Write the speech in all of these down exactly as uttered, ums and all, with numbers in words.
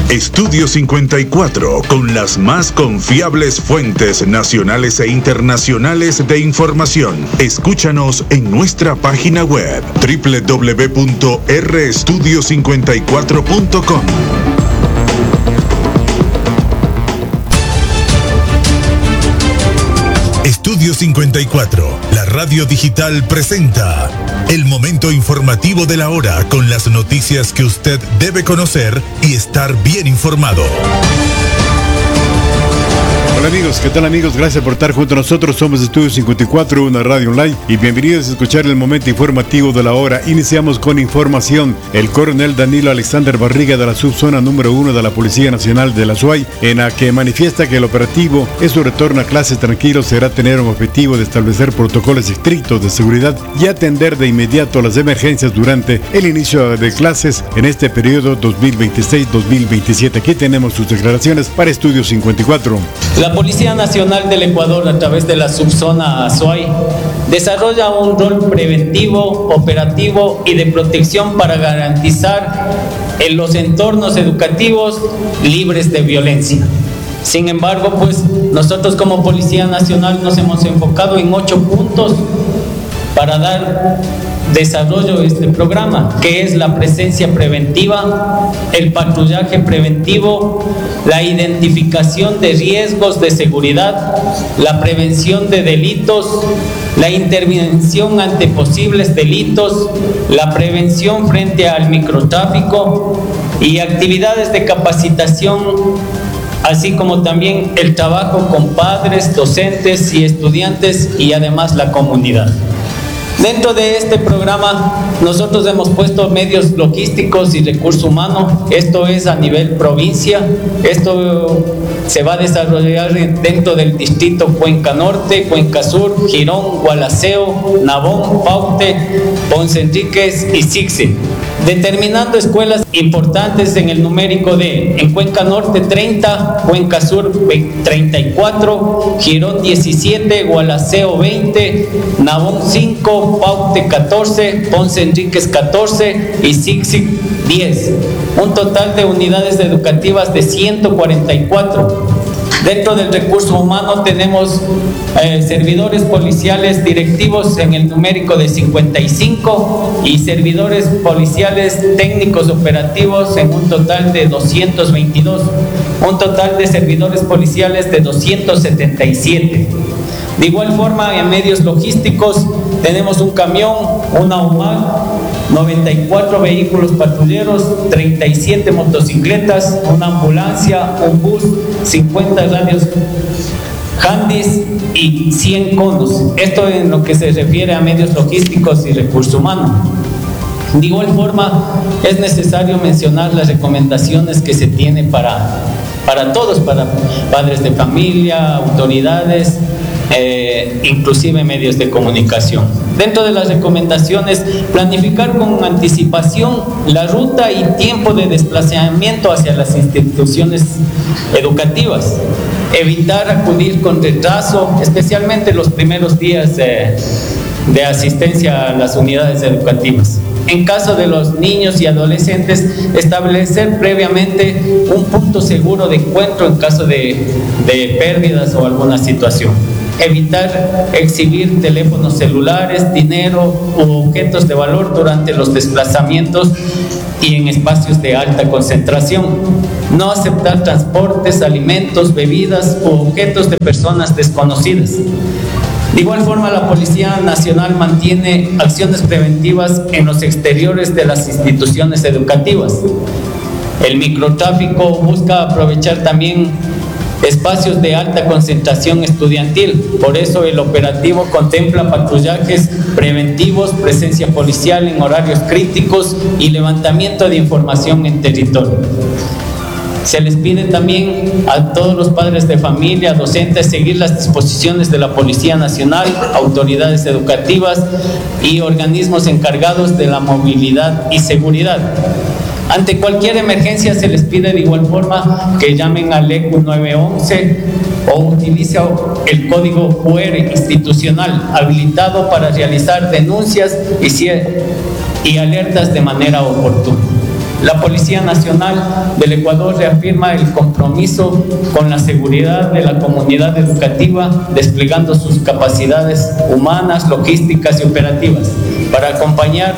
Estudio cincuenta y cuatro, con las más confiables fuentes nacionales e internacionales de información. Escúchanos en nuestra página web doble u doble u doble u punto r estudio cincuenta y cuatro punto com. Estudio cincuenta y cuatro, la radio digital presenta el momento informativo de la hora con las noticias que usted debe conocer y estar bien informado. Hola amigos, ¿qué tal amigos? Gracias por estar junto a nosotros. Somos Estudio cincuenta y cuatro, una radio online, y bienvenidos a escuchar el momento informativo de la hora. Iniciamos con información. El coronel Danilo Alexander Barriga de la subzona número uno de la Policía Nacional de la SUAY, en la que manifiesta que el operativo en su retorno a clases tranquilo será tener un objetivo de establecer protocolos estrictos de seguridad y atender de inmediato las emergencias durante el inicio de clases en este periodo dos mil veintiséis dos mil veintisiete. Aquí tenemos sus declaraciones para Estudio cincuenta y cuatro. La Policía Nacional del Ecuador, a través de la subzona SUAY, desarrolla un rol preventivo, operativo y de protección para garantizar en los entornos educativos libres de violencia. Sin embargo, pues nosotros como Policía Nacional nos hemos enfocado en ocho puntos para dar desarrollo de este programa, que es la presencia preventiva, el patrullaje preventivo, la identificación de riesgos de seguridad, la prevención de delitos, la intervención ante posibles delitos, la prevención frente al microtráfico y actividades de capacitación, así como también el trabajo con padres, docentes y estudiantes y además la comunidad. Dentro de este programa nosotros hemos puesto medios logísticos y recurso humano. Esto es a nivel provincia. Esto se va a desarrollar dentro del distrito Cuenca Norte, Cuenca Sur, Girón, Gualaceo, Nabón, Paute, Ponce Enríquez y Sixe, determinando escuelas importantes en el numérico de: en Cuenca Norte treinta, Cuenca Sur treinta y cuatro, Girón diecisiete, Gualaceo veinte, Nabón cinco, Paute catorce, Ponce Enríquez catorce y Sixe diez. Un total de unidades educativas de ciento cuarenta y cuatro. Dentro del recurso humano tenemos eh, servidores policiales directivos en el numérico de cincuenta y cinco y servidores policiales técnicos operativos en un total de doscientos veintidós, un total de servidores policiales de doscientos setenta y siete. De igual forma, en medios logísticos tenemos un camión, una U M A C, noventa y cuatro vehículos patrulleros, treinta y siete motocicletas, una ambulancia, un bus, cincuenta radios handys y cien conos. Esto en lo que se refiere a medios logísticos y recurso humano. De igual forma, es necesario mencionar las recomendaciones que se tiene para, para todos, para padres de familia, autoridades, Eh, inclusive medios de comunicación. Dentro de las recomendaciones, planificar con anticipación la ruta y tiempo de desplazamiento hacia las instituciones educativas, evitar acudir con retraso, especialmente los primeros días eh, de asistencia a las unidades educativas. En caso de los niños y adolescentes, establecer previamente un punto seguro de encuentro en caso de, de pérdidas o alguna situación. Evitar exhibir teléfonos celulares, dinero u objetos de valor durante los desplazamientos y en espacios de alta concentración. No aceptar transportes, alimentos, bebidas u objetos de personas desconocidas. De igual forma, la Policía Nacional mantiene acciones preventivas en los exteriores de las instituciones educativas. El microtráfico busca aprovechar también espacios de alta concentración estudiantil. Por eso el operativo contempla patrullajes preventivos, presencia policial en horarios críticos y levantamiento de información en territorio. Se les pide también a todos los padres de familia, docentes, seguir las disposiciones de la Policía Nacional, autoridades educativas y organismos encargados de la movilidad y seguridad. Ante cualquier emergencia se les pide de igual forma que llamen al E C U nueve once o utilice el código Q R institucional habilitado para realizar denuncias y, y alertas de manera oportuna. La Policía Nacional del Ecuador reafirma el compromiso con la seguridad de la comunidad educativa, desplegando sus capacidades humanas, logísticas y operativas para acompañar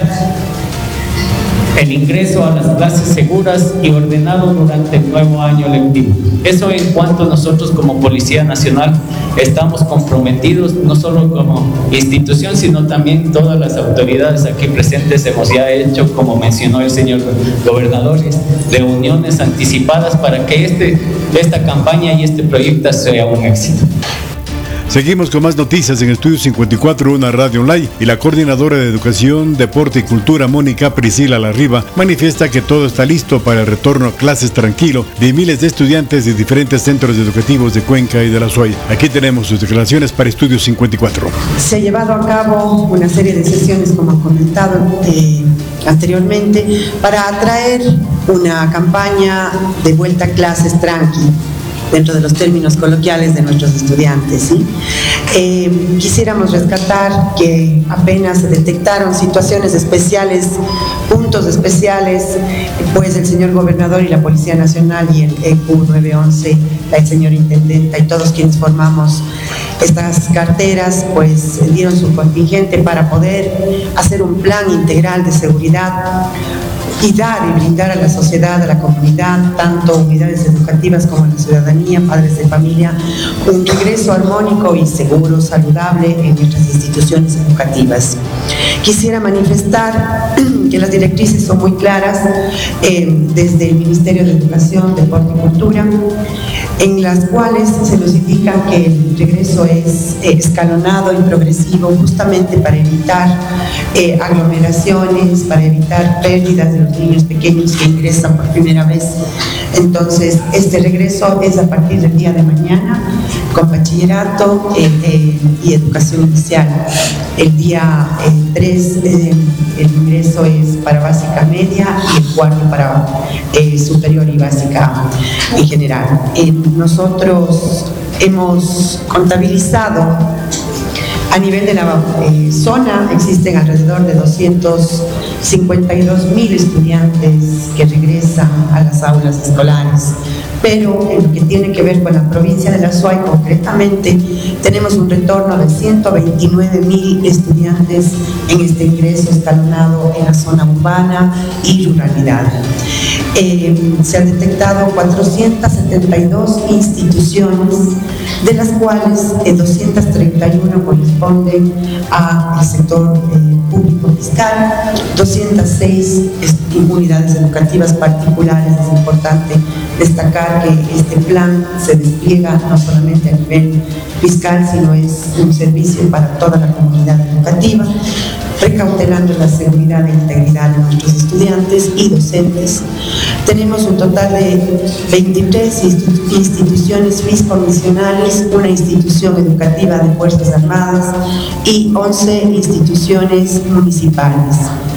el ingreso a las clases seguras y ordenado durante el nuevo año lectivo. Eso en cuanto nosotros como Policía Nacional estamos comprometidos, no solo como institución, sino también todas las autoridades aquí presentes hemos ya hecho, como mencionó el señor gobernador, reuniones anticipadas para que este, esta campaña y este proyecto sea un éxito. Seguimos con más noticias en Estudio cincuenta y cuatro, una radio online, y la coordinadora de Educación, Deporte y Cultura, Mónica Priscila Larriba, manifiesta que todo está listo para el retorno a clases tranquilo de miles de estudiantes de diferentes centros educativos de Cuenca y de la SUAY. Aquí tenemos sus declaraciones para Estudio cincuenta y cuatro. Se ha llevado a cabo una serie de sesiones, como ha comentado eh, anteriormente, para atraer una campaña de vuelta a clases tranqui, dentro de los términos coloquiales de nuestros estudiantes, ¿sí? Eh, quisiéramos rescatar que apenas se detectaron situaciones especiales, puntos especiales, pues el señor gobernador y la Policía Nacional y el E Q nueve once, el señor intendente y todos quienes formamos estas carteras, pues dieron su contingente para poder hacer un plan integral de seguridad y dar y brindar a la sociedad, a la comunidad, tanto unidades educativas como a la ciudadanía, padres de familia, un regreso armónico y seguro, saludable en nuestras instituciones educativas. Quisiera manifestar que las directrices son muy claras eh, desde el Ministerio de Educación, Deporte y Cultura, en las cuales se nos indica que el regreso es eh, escalonado y progresivo, justamente para evitar eh, aglomeraciones, para evitar pérdidas de los niños pequeños que ingresan por primera vez. Entonces, este regreso es a partir del día de mañana, con bachillerato eh, eh, y educación inicial. El día eh, tres, eh, el ingreso es para básica media y el cuarto para eh, superior y básica en general. Eh, nosotros hemos contabilizado a nivel de la eh, zona, existen alrededor de doscientos cincuenta y dos mil estudiantes que regresan a las aulas escolares, pero en lo que tiene que ver con la provincia de la SUAY concretamente, tenemos un retorno de ciento veintinueve mil estudiantes en este ingreso escalonado en la zona urbana y ruralidad. Eh, se han detectado cuatrocientas setenta y dos instituciones, de las cuales eh, doscientas treinta y uno corresponden al sector eh, público fiscal, doscientas seis unidades educativas particulares. Es importante destacar que este plan se despliega no solamente a nivel fiscal, sino es un servicio para toda la comunidad educativa, precautelando la seguridad e integridad de nuestros estudiantes y docentes. Tenemos un total de veintitrés instituciones fiscomisionales, una institución educativa de Fuerzas Armadas y once instituciones municipales.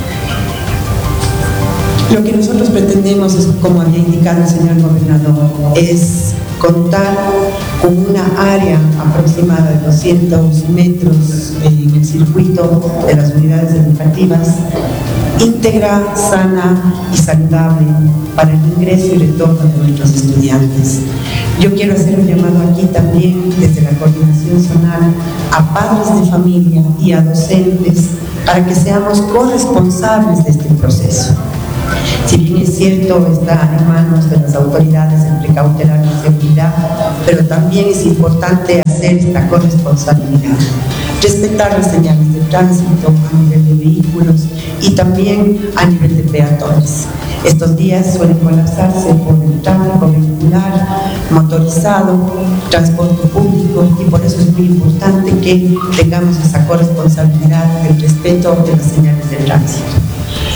Lo que nosotros pretendemos, es, como había indicado el señor gobernador, es contar con una área aproximada de doscientos metros en el circuito de las unidades educativas, íntegra, sana y saludable para el ingreso y retorno de nuestros estudiantes. Yo quiero hacer un llamado aquí también desde la coordinación zonal a padres de familia y a docentes para que seamos corresponsables de este proceso. Si bien es cierto, está en manos de las autoridades el precautelar la seguridad, pero también es importante hacer esta corresponsabilidad, respetar las señales de tránsito a nivel de vehículos y también a nivel de peatones. Estos días suelen colapsarse por el tráfico vehicular, motorizado, transporte público, y por eso es muy importante que tengamos esa corresponsabilidad del respeto de las señales de tránsito.